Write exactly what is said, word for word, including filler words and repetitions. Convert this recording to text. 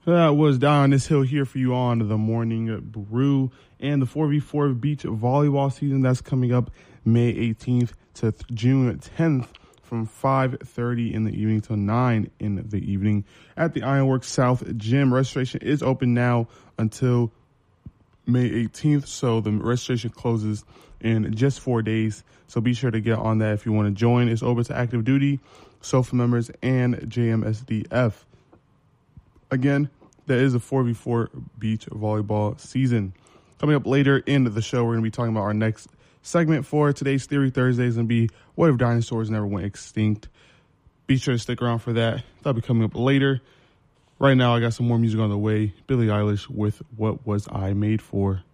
That was Down This Hill here for you on the Morning Brew and the four v four beach volleyball season that's coming up May eighteenth to th- June tenth from five thirty in the evening to nine in the evening at the Ironworks South Gym. Registration is open now until May eighteenth, so the registration closes in just four days. So be sure to get on that if you want to join. It's open to active duty, SOFA members, and J M S D F. Again, that is a four v four beach volleyball season. Coming up later in the show, we're going to be talking about our next segment for today's Theory Thursdays and be what if dinosaurs never went extinct. Be sure to stick around for that. That'll be coming up later. Right now, I got some more music on the way. Billie Eilish with What Was I Made For?